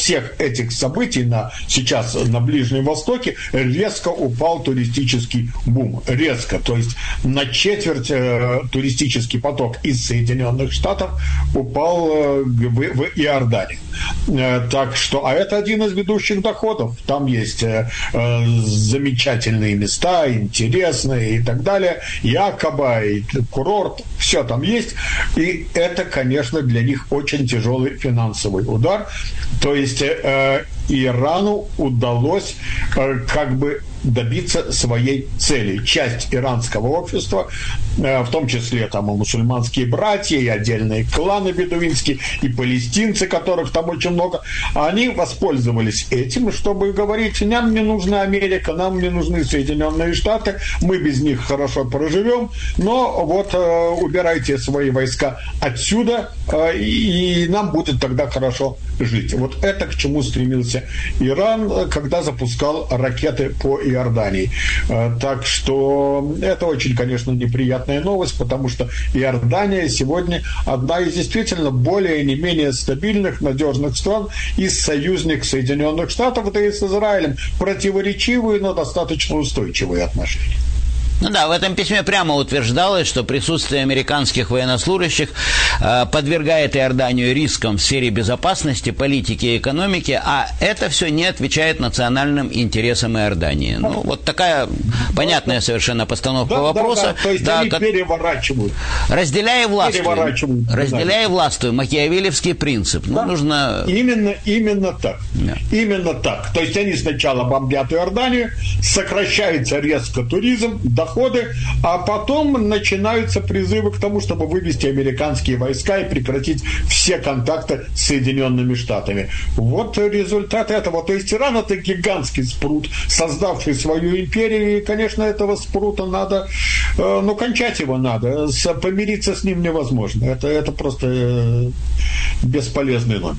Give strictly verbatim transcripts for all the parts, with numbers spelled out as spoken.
всех этих событий на, сейчас на Ближнем Востоке резко упал туристический бум. Резко. То есть на четверть э, туристический поток из Соединенных Штатов упал э, в, в Иорданию. Э, так что, а это один из ведущих доходов. Там есть э, э, замечательные места, интересные и так далее. Якоба, и курорт, все там есть. И это, конечно, для них очень тяжелый финансовый удар. То есть э, Ирану удалось э, как бы добиться своей цели. Часть иранского общества, э, в том числе там и мусульманские братья, и отдельные кланы бедуинские, и палестинцы, которых там очень много, они воспользовались этим, чтобы говорить: нам не нужна Америка, нам не нужны Соединенные Штаты, мы без них хорошо проживем, но вот э, убирайте свои войска отсюда, э, и, и нам будет тогда хорошо жить. Вот это к чему стремился Иран, когда запускал ракеты по Иордании. Так что это очень, конечно, неприятная новость, потому что Иордания сегодня одна из действительно более не менее стабильных, надежных стран из союзников Соединенных Штатов, да и с Израилем противоречивые, но достаточно устойчивые отношения. Ну да, в этом письме прямо утверждалось, что присутствие американских военнослужащих э, подвергает Иорданию рискам в сфере безопасности, политики и экономики, а это все не отвечает национальным интересам Иордании. Ну, вот такая понятная совершенно постановка да, вопроса. Да, да. То есть да, они как... переворачивают. Разделяя властвуй, разделяя властвуй, макиавелевский принцип. Да. Ну, нужно... Именно, именно так. Да. Именно так. То есть они сначала бомбят Иорданию, сокращается резко туризм, доходы, а потом начинаются призывы к тому, чтобы вывести американские войска и прекратить все контакты с Соединенными Штатами. Вот результат этого. То есть Иран — это гигантский спрут, создавший свою империю, и, конечно, этого спрута надо, э, ну, кончать его надо. С, помириться с ним невозможно. Это, это просто э, бесполезный номер.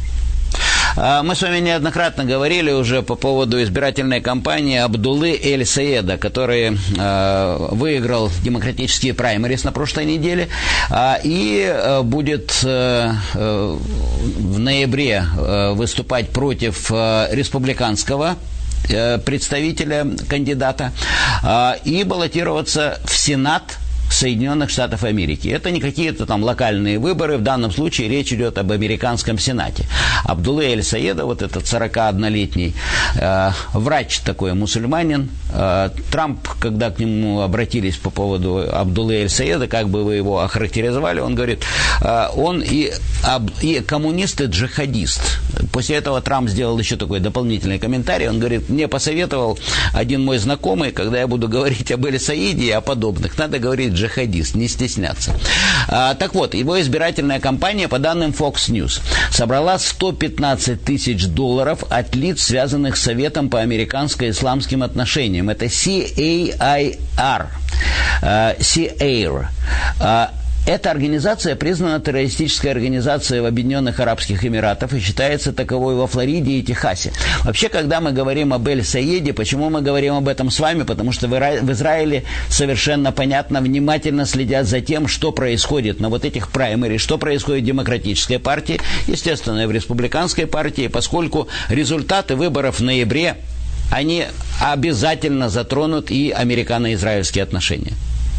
Мы с вами неоднократно говорили уже по поводу избирательной кампании Абдуллы Эль-Саеда, который э, выиграл демократические праймерис на прошлой неделе э, и э, будет э, э, в ноябре э, выступать против э, республиканского э, представителя, кандидата, э, и баллотироваться в Сенат Соединенных Штатов Америки. Это не какие-то там локальные выборы, в данном случае речь идет об американском Сенате. Абдулла Эль-Саеда, вот этот сорокаоднолетний э, врач такой, мусульманин, э, Трамп, когда к нему обратились по поводу Абдуллы Эль-Саеда, как бы вы его охарактеризовали, он говорит, э, он и, об, и коммунист, и джихадист. После этого Трамп сделал еще такой дополнительный комментарий, он говорит: мне посоветовал один мой знакомый, когда я буду говорить об Эль-Саеде и о подобных, надо говорить джихадист, не стесняться. А, так вот, его избирательная кампания, по данным Fox News, собрала сто пятнадцать тысяч долларов от лиц, связанных с Советом по американско-исламским отношениям. Это си эй ай ар. си эй ар. Эта организация признана террористической организацией в Объединенных Арабских Эмиратах и считается таковой во Флориде и Техасе. Вообще, когда мы говорим об Эль-Саеде, почему мы говорим об этом с вами? Потому что в Израиле совершенно понятно, внимательно следят за тем, что происходит на вот этих праймери, что происходит в Демократической партии, естественно, и в Республиканской партии, поскольку результаты выборов в ноябре, они обязательно затронут и американо-израильские отношения.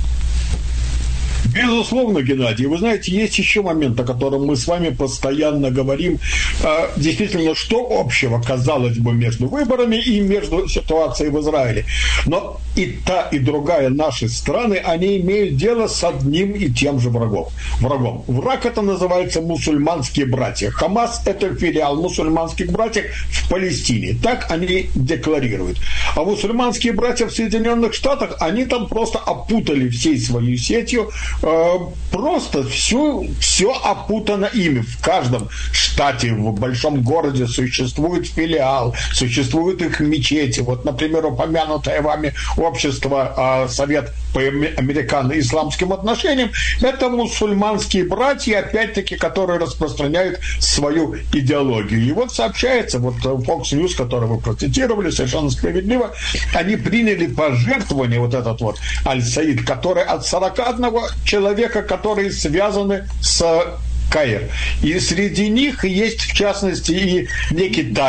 Безусловно, Геннадий. Вы знаете, есть еще момент, о котором мы с вами постоянно говорим. Действительно, что общего, казалось бы, между выборами и между ситуацией в Израиле. Но и та, и другая наши страны, они имеют дело с одним и тем же врагом. врагом. Враг это называется мусульманские братья. Хамас – это филиал мусульманских братьев в Палестине. Так они декларируют. А мусульманские братья в Соединенных Штатах, они там просто опутали всей своей сетью. Просто все, все опутано ими. В каждом штате, в большом городе существует филиал, существуют их мечети. Вот, например, упомянутое вами общество Совет по американо-исламским отношениям, это мусульманские братья, опять-таки, которые распространяют свою идеологию. И вот сообщается, вот Fox News, который вы процитировали, совершенно справедливо, они приняли пожертвование, вот этот вот Аль-Саид, который от сорока одного человека, которые связаны с Каир. И среди них есть, в частности, и некий